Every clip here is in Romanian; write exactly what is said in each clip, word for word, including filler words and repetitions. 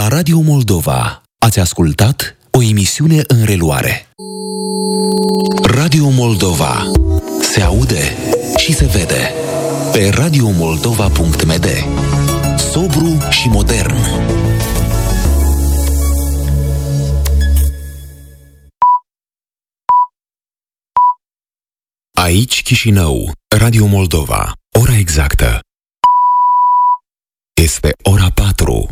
La Radio Moldova ați ascultat o emisiune în reluare. Radio Moldova se aude și se vede pe radio moldova punct m d. Sobru și modern. Aici Chișinău, Radio Moldova. Ora exactă este ora patru.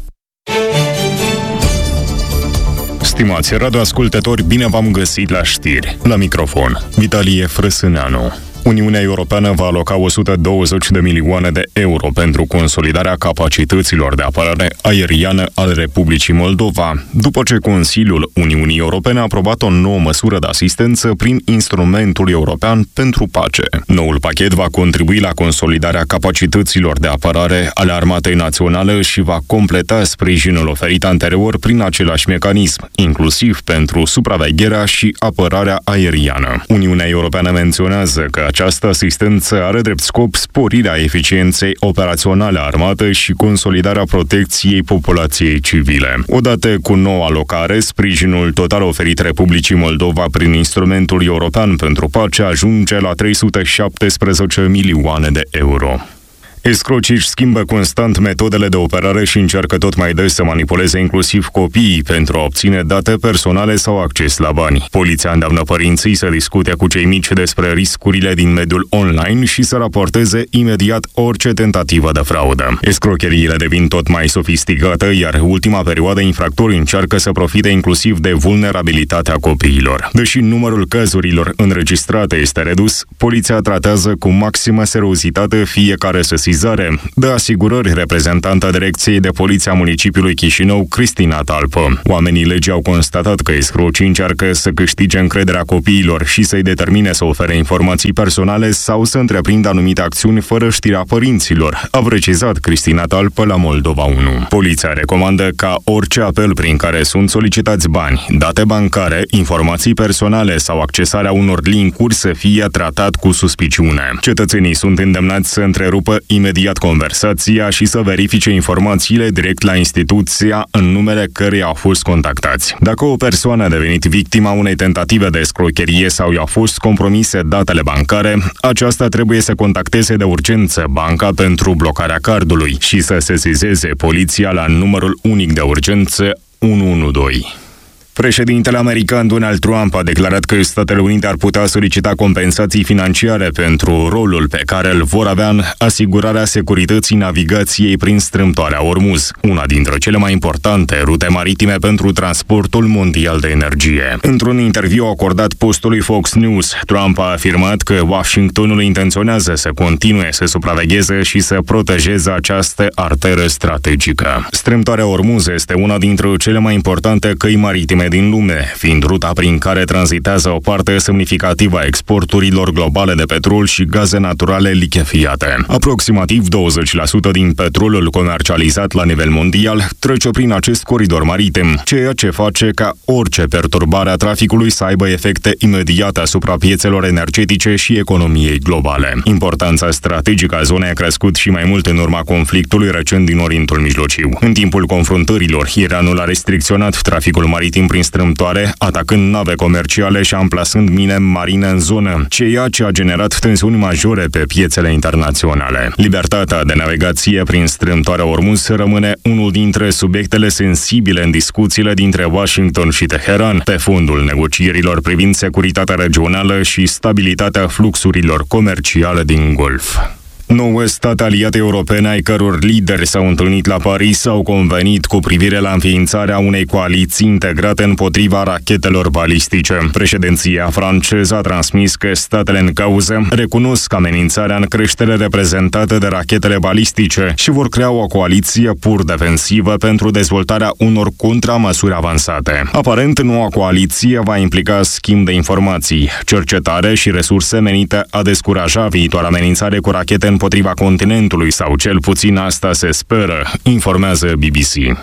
Stimați radioascultători, bine v-am găsit la știri. La microfon, Vitalie Frăsâneanu. Uniunea Europeană va aloca o sută douăzeci de milioane de euro pentru consolidarea capacităților de apărare aeriană ale Republicii Moldova, după ce Consiliul Uniunii Europene a aprobat o nouă măsură de asistență prin Instrumentul European pentru Pace. Noul pachet va contribui la consolidarea capacităților de apărare ale Armatei Naționale și va completa sprijinul oferit anterior prin același mecanism, inclusiv pentru supravegherea și apărarea aeriană. Uniunea Europeană menționează că această asistență are drept scop sporirea eficienței operaționale a armatei și consolidarea protecției populației civile. Odată cu noua alocare, sprijinul total oferit Republicii Moldova prin Instrumentul European pentru Pace ajunge la trei sute șaptesprezece milioane de euro. Escrocii își schimbă constant metodele de operare și încearcă tot mai des să manipuleze inclusiv copiii pentru a obține date personale sau acces la bani. Poliția îndeamnă părinții să discute cu cei mici despre riscurile din mediul online și să raporteze imediat orice tentativă de fraudă. Escrocheriile devin tot mai sofisticate, iar ultima perioadă infractorii încearcă să profite inclusiv de vulnerabilitatea copiilor. Deși numărul cazurilor înregistrate este redus, poliția tratează cu maximă seriozitate fiecare sesizare, dă asigurări reprezentanta Direcției de Poliție a municipiului Chișinău, Cristina Talpă. Oamenii legii au constatat că escrocii încearcă să câștige încrederea copiilor și să-i determine să ofere informații personale sau să întreprindă anumite acțiuni fără știrea părinților, a precizat Cristina Talpă la Moldova unu. Poliția recomandă ca orice apel prin care sunt solicitați bani, date bancare, informații personale sau accesarea unor linkuri să fie tratat cu suspiciune. Cetățenii sunt îndemnați să întrerupă imediat conversația și să verifice informațiile direct la instituția în numele căreia au fost contactați. Dacă o persoană a devenit victima unei tentative de escrocherie sau i-au fost compromise datele bancare, aceasta trebuie să contacteze de urgență banca pentru blocarea cardului și să sesizeze poliția la numărul unic de urgență unu unu doi. Președintele american Donald Trump a declarat că Statele Unite ar putea solicita compensații financiare pentru rolul pe care îl vor avea în asigurarea securității navigației prin strâmtoarea Ormuz, una dintre cele mai importante rute maritime pentru transportul mondial de energie. Într-un interviu acordat postului Fox News, Trump a afirmat că Washingtonul intenționează să continue să supravegheze și să protejeze această arteră strategică. Strâmtoarea Ormuz este una dintre cele mai importante căi maritime din lume, fiind ruta prin care tranzitează o parte semnificativă a exporturilor globale de petrol și gaze naturale lichefiate. Aproximativ douăzeci la sută din petrolul comercializat la nivel mondial trece prin acest coridor maritim, ceea ce face ca orice perturbare a traficului să aibă efecte imediate asupra piețelor energetice și economiei globale. Importanța strategică a zonei a crescut și mai mult în urma conflictului recent din Orientul Mijlociu. În timpul confruntărilor, Iranul a restricționat traficul maritim prin strâmtoare, atacând nave comerciale și amplasând mine marine în zonă, ceea ce a generat tensiuni majore pe piețele internaționale. Libertatea de navigație prin strâmtoarea Ormuz rămâne unul dintre subiectele sensibile în discuțiile dintre Washington și Teheran, pe fondul negocierilor privind securitatea regională și stabilitatea fluxurilor comerciale din Golf. Nouă state aliate europene, ai căror lideri s-au întâlnit la Paris, au convenit cu privire la înființarea unei coaliții integrate împotriva rachetelor balistice. Președinția franceză a transmis că statele în cauză recunosc amenințarea în creștere reprezentată de rachetele balistice și vor crea o coaliție pur defensivă pentru dezvoltarea unor contramăsuri avansate. Aparent, noua coaliție va implica schimb de informații, cercetare și resurse menite a descuraja viitoarea amenințare cu rachete în împotriva continentului, sau cel puțin asta se speră, informează B B C.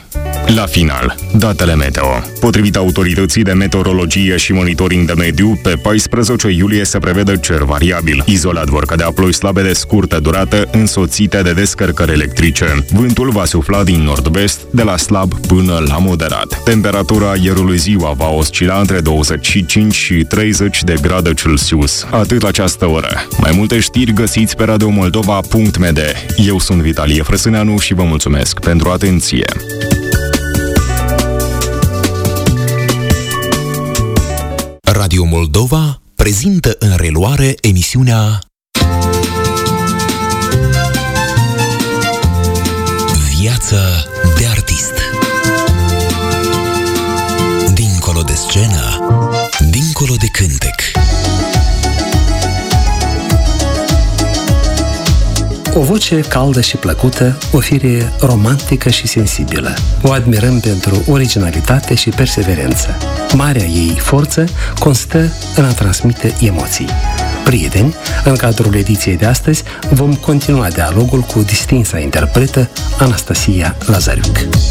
La final, datele meteo. Potrivit autorității de meteorologie și monitoring de mediu, pe paisprezece iulie se prevede cer variabil. Izolat vor cădea ploi slabe de scurtă durată, însoțite de descărcări electrice. Vântul va sufla din nord-vest, de la slab până la moderat. Temperatura aerului ziua va oscila între douăzeci și cinci și treizeci de grade Celsius. Atât la această oră. Mai multe știri găsiți pe radio moldova punct m d. Eu sunt Vitalie Frăsâneanu și vă mulțumesc pentru atenție. Radio Moldova prezintă în reluare emisiunea Viață de artist. Dincolo de scenă, dincolo de cântec. O voce caldă și plăcută, o fire romantică și sensibilă. O admirăm pentru originalitate și perseverență. Marea ei forță constă în a transmite emoții. Prieteni, în cadrul ediției de astăzi vom continua dialogul cu distinsa interpretă Anastasia Lazariuc.